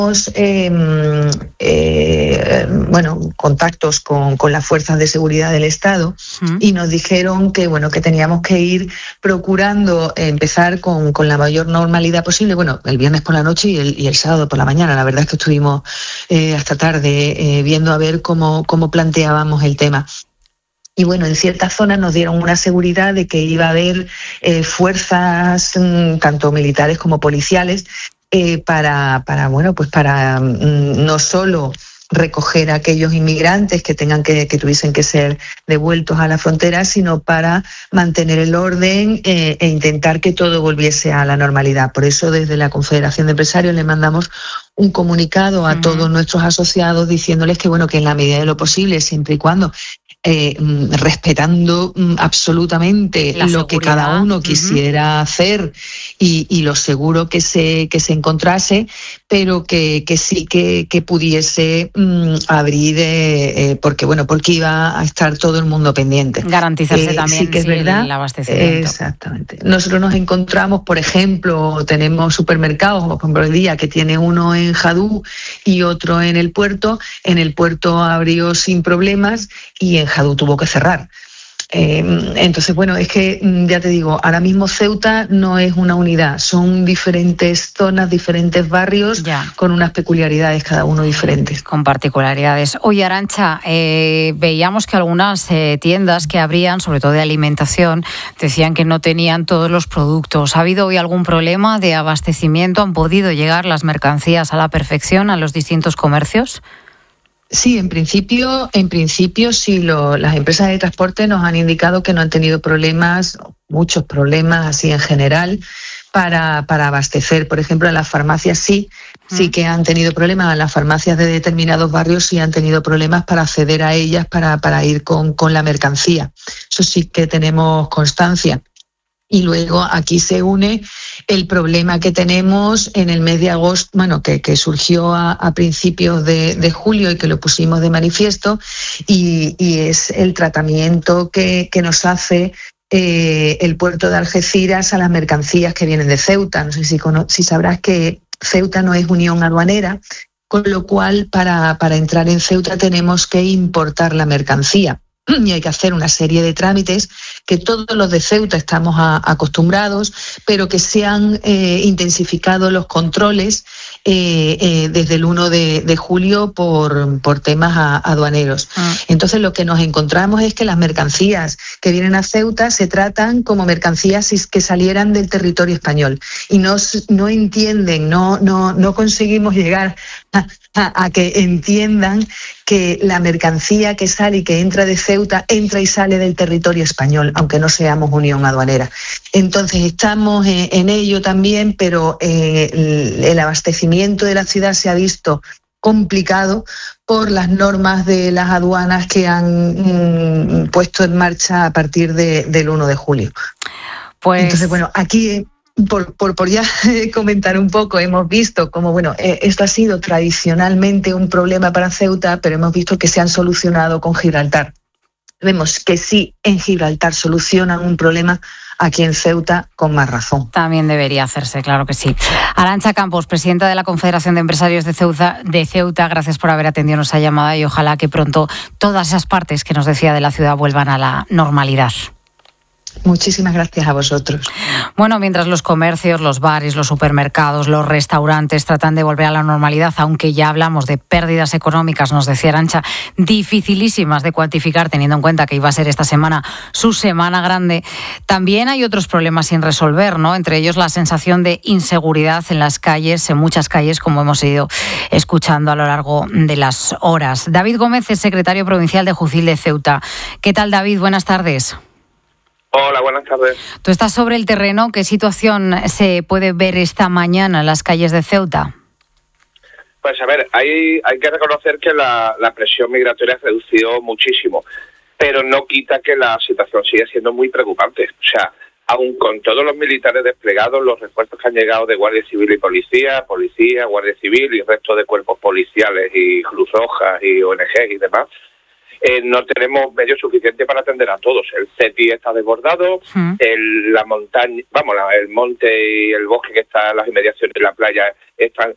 contactos con las fuerzas de seguridad del Estado y nos dijeron que teníamos que ir procurando empezar con la mayor normalidad posible. El viernes por la noche y el sábado por la mañana. La verdad es que estuvimos hasta tarde viendo a ver cómo planteábamos el tema. Y en ciertas zonas nos dieron una seguridad de que iba a haber fuerzas, tanto militares como policiales, para no solo recoger a aquellos inmigrantes que tuviesen que ser devueltos a la frontera, sino para mantener el orden e intentar que todo volviese a la normalidad. Por eso, desde la Confederación de Empresarios le mandamos un comunicado a todos nuestros asociados diciéndoles que en la medida de lo posible, siempre y cuando respetando absolutamente lo que cada uno quisiera hacer y lo seguro que se encontrase, pero que sí que pudiese abrir, porque iba a estar todo el mundo pendiente. Garantizarse también sí que es verdad, el abastecimiento. Exactamente. Nosotros nos encontramos, por ejemplo, tenemos supermercados, por ejemplo, el día que tiene uno en Jadú y otro en el puerto. En el puerto abrió sin problemas y en Jadú tuvo que cerrar. Entonces, es que ya te digo, ahora mismo Ceuta no es una unidad, son diferentes zonas, diferentes barrios con unas peculiaridades cada uno diferentes. Con particularidades. Oye, Arantxa, veíamos que algunas tiendas que abrían, sobre todo de alimentación, decían que no tenían todos los productos. ¿Ha habido hoy algún problema de abastecimiento? ¿Han podido llegar las mercancías a la perfección a los distintos comercios? Sí, en principio sí, las empresas de transporte nos han indicado que no han tenido problemas, muchos problemas así en general, para abastecer. Por ejemplo, en las farmacias sí que han tenido problemas, en las farmacias de determinados barrios sí han tenido problemas para acceder a ellas, para ir con la mercancía. Eso sí que tenemos constancia. Y luego aquí se une el problema que tenemos en el mes de agosto, que surgió a principios de julio y que lo pusimos de manifiesto, y es el tratamiento que nos hace el puerto de Algeciras a las mercancías que vienen de Ceuta. No sé si sabrás que Ceuta no es unión aduanera, con lo cual para entrar en Ceuta tenemos que importar la mercancía. Y hay que hacer una serie de trámites que todos los de Ceuta estamos acostumbrados, pero que se han intensificado los controles desde el 1 de julio por temas aduaneros. Entonces lo que nos encontramos es que las mercancías que vienen a Ceuta se tratan como mercancías que salieran del territorio español y no entienden, no conseguimos llegar a que entiendan que la mercancía que sale y que entra de Ceuta entra y sale del territorio español, aunque no seamos unión aduanera. Entonces estamos en ello también, pero el abastecimiento de la ciudad se ha visto complicado por las normas de las aduanas que han puesto en marcha a partir del 1 de julio. Entonces, aquí por ya comentar un poco, hemos visto cómo, esto ha sido tradicionalmente un problema para Ceuta, pero hemos visto que se han solucionado con Gibraltar. Vemos que sí, en Gibraltar solucionan un problema, aquí en Ceuta con más razón. También debería hacerse, claro que sí. Arantxa Campos, presidenta de la Confederación de Empresarios de Ceuta, gracias por haber atendido nuestra llamada y ojalá que pronto todas esas partes que nos decía de la ciudad vuelvan a la normalidad. Muchísimas gracias a vosotros. Mientras los comercios, los bares, los supermercados, los restaurantes tratan de volver a la normalidad, aunque ya hablamos de pérdidas económicas, nos decía Arantxa, dificilísimas de cuantificar teniendo en cuenta que iba a ser esta semana su semana grande, también hay otros problemas sin resolver, ¿no? Entre ellos la sensación de inseguridad en las calles, en muchas calles, como hemos ido escuchando a lo largo de las horas. David Gómez es secretario provincial de Jucil de Ceuta. ¿Qué tal, David? Buenas tardes. Hola, buenas tardes. Tú estás sobre el terreno. ¿Qué situación se puede ver esta mañana en las calles de Ceuta? Pues a ver, hay que reconocer que la presión migratoria ha reducido muchísimo, pero no quita que la situación sigue siendo muy preocupante. O sea, aún con todos los militares desplegados, los refuerzos que han llegado de Guardia Civil y Policía, Guardia Civil y resto de cuerpos policiales y Cruz Roja y ONG y demás, no tenemos medios suficientes para atender a todos. El CETI está desbordado, la montaña, el monte y el bosque que está en las inmediaciones de la playa están